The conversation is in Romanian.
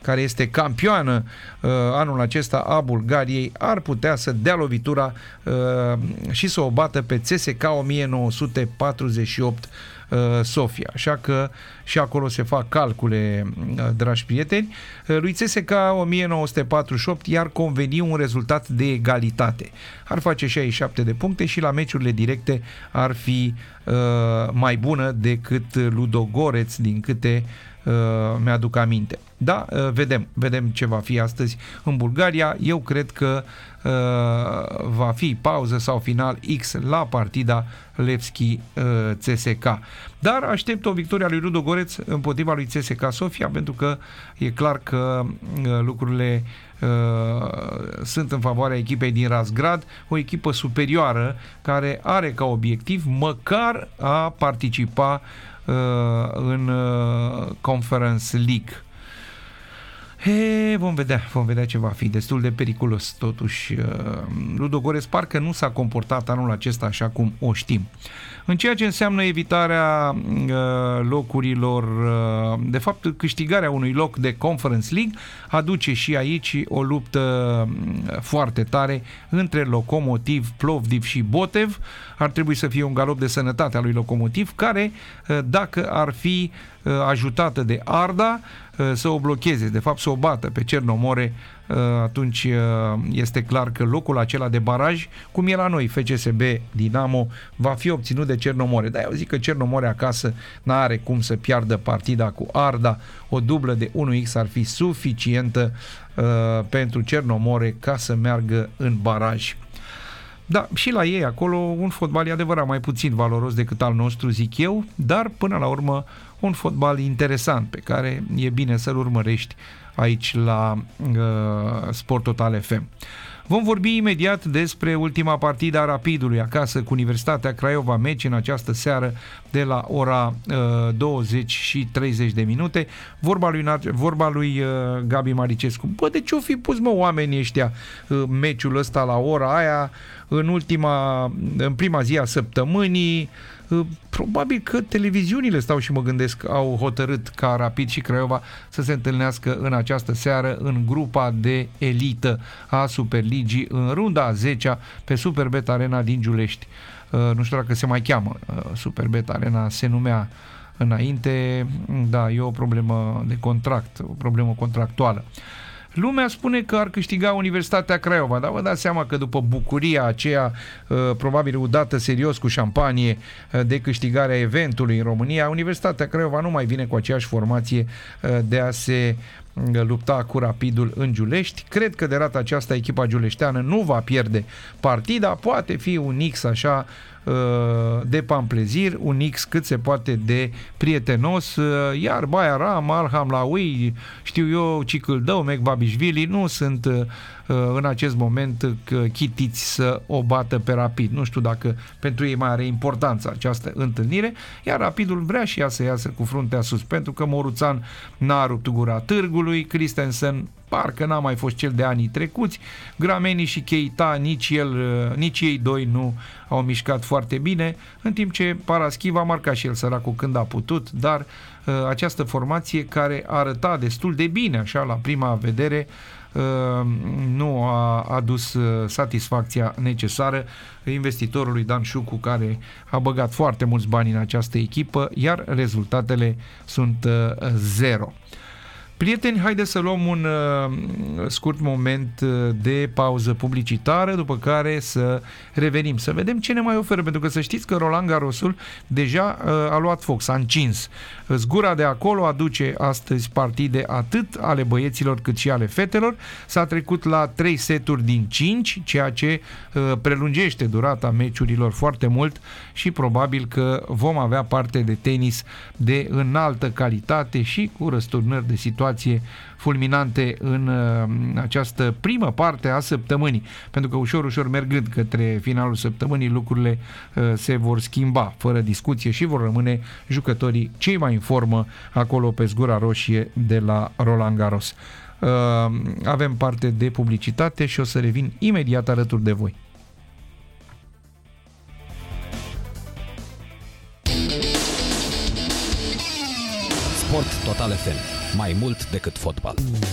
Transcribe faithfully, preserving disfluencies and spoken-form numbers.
care este campioană uh, anul acesta a Bulgariei, ar putea să dea lovitura uh, și să o bată pe C S K o mie nouă sute patruzeci și opt uh, Sofia. Așa că și acolo se fac calcule, uh, dragi prieteni. Uh, lui C S K o mie nouă sute patruzeci și opt i-ar conveni un rezultat de egalitate. Ar face șaizeci și șapte de puncte și la meciurile directe ar fi uh, mai bună decât Ludogoreț, din câte uh, mi-aduc aminte. Da, uh, vedem, vedem ce va fi astăzi în Bulgaria. Eu cred că uh, va fi pauză sau final X la partida Levski uh, C S K. Dar aștept o victorie a lui Ludogoreț împotriva lui C S K Sofia, pentru că e clar că uh, lucrurile uh, sunt în favoarea echipei din Razgrad, o echipă superioară care are ca obiectiv măcar a participa uh, în uh, Conference League. He, vom vedea, vom vedea ce va fi. Destul de periculos, totuși. Ludogoreț parcă nu s-a comportat anul acesta așa cum o știm. În ceea ce înseamnă evitarea locurilor, de fapt câștigarea unui loc de Conference League, aduce și aici o luptă foarte tare între Lokomotiv, Plovdiv și Botev. Ar trebui să fie un galop de sănătate a lui Lokomotiv, care, dacă ar fi ajutată de Arda să o blocheze, de fapt să o bată pe Cernomore, atunci este clar că locul acela de baraj, cum e la noi F C S B Dinamo, va fi obținut de Cernomore. Dar eu zic că Cernomore acasă n-are cum să piardă partida cu Arda. O dublă de unu x ar fi suficientă uh, pentru Cernomore ca să meargă în baraj. Da, și la ei acolo un fotbal e adevărat mai puțin valoros decât al nostru, zic eu, dar până la urmă un fotbal interesant pe care e bine să-l urmărești aici la uh, Sport Total F M. Vom vorbi imediat despre ultima partidă a Rapidului acasă cu Universitatea Craiova, meci în această seară de la ora uh, douăzeci și treizeci de minute. Vorba lui, vorba lui uh, Gabi Maricescu. Bă, de ce o fi pus, mă, oamenii ăștia uh, meciul ăsta la ora aia în ultima, în prima zi a săptămânii? Uh, probabil că televiziunile, stau și mă gândesc, au hotărât ca Rapid și Craiova să se întâlnească în această seară în grupa de elită a Superligii, în runda a zecea pe Superbet Arena din Giulești. Uh, nu știu dacă se mai cheamă uh, Superbet Arena, se numea înainte. Da, e o problemă de contract, o problemă contractuală. Lumea spune că ar câștiga Universitatea Craiova, dar vă dați seama că după bucuria aceea, probabil udată serios cu șampanie, de câștigarea eventului în România, Universitatea Craiova nu mai vine cu aceeași formație de a se lupta cu Rapidul în Giulești. Cred că de data aceasta echipa giuleșteană nu va pierde partida, poate fi un X așa de pamplezir, un X cât se poate de prietenos, iar Baia Ram, Alhamlaui, știu eu, Cicâldău, Mecbabișvili nu sunt în acest moment chitiți să o bată pe Rapid. Nu știu dacă pentru ei mai are importanță această întâlnire, iar Rapidul vrea și ea să iasă cu fruntea sus, pentru că Moruțan n-a rupt gura târgului, Christensen parcă n-a mai fost cel de anii trecuți, Grameni și Keita, nici el, nici ei doi nu au mișcat foarte bine, în timp ce Paraschiv a marcat și el săracul când a putut, dar uh, această formație care arăta destul de bine așa la prima vedere uh, nu a adus uh, satisfacția necesară investitorului Dan Șucu, care a băgat foarte mulți bani în această echipă, iar rezultatele sunt uh, zero. Prieteni, haideți să luăm un uh, scurt moment de pauză publicitară, după care să revenim, să vedem ce ne mai oferă, pentru că să știți că Roland Garrosul deja uh, a luat foc, s-a încins. Zgura de acolo aduce astăzi partide atât ale băieților cât și ale fetelor. S-a trecut la trei seturi din cinci, ceea ce uh, prelungește durata meciurilor foarte mult și probabil că vom avea parte de tenis de înaltă calitate și cu răsturnări de situație fulminante în uh, această primă parte a săptămânii, pentru că ușor, ușor mergând către finalul săptămânii, lucrurile uh, se vor schimba fără discuție și vor rămâne jucătorii cei mai în formă acolo pe zgura roșie de la Roland Garros. Uh, avem parte de publicitate și o să revin imediat alături de voi. Sport Total F M. Mai mult decât fotbal.